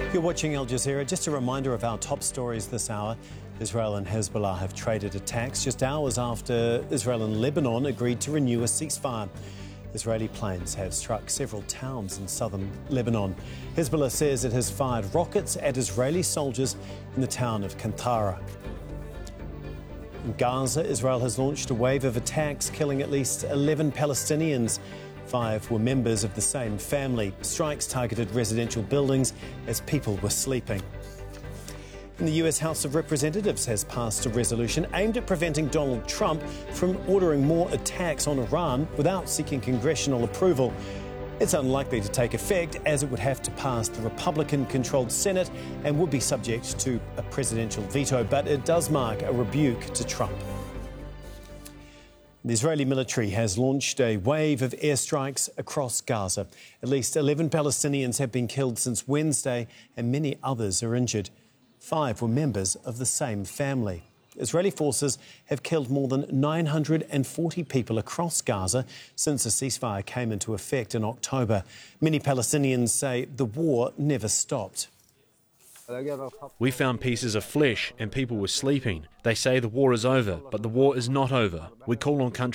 You're watching Al Jazeera. Just a reminder of our top stories this hour. Israel and Hezbollah have traded attacks just hours after Israel and Lebanon agreed to renew a ceasefire. Israeli planes have struck several towns in southern Lebanon. Hezbollah says it has fired rockets at Israeli soldiers in the town of Kantara. In Gaza, Israel has launched a wave of attacks, killing at least 11 Palestinians. 5 were members of the same family. Strikes targeted residential buildings as people were sleeping. And the US House of Representatives has passed a resolution aimed at preventing Donald Trump from ordering more attacks on Iran without seeking congressional approval. It's unlikely to take effect as it would have to pass the Republican-controlled Senate and would be subject to a presidential veto, but it does mark a rebuke to Trump. The Israeli military has launched a wave of airstrikes across Gaza. At least 11 Palestinians have been killed since Wednesday and many others are injured. 5 were members of the same family. Israeli forces have killed more than 940 people across Gaza since a ceasefire came into effect in October. Many Palestinians say the war never stopped. We found pieces of flesh and people were sleeping. They say the war is over, but the war is not over. We call on countries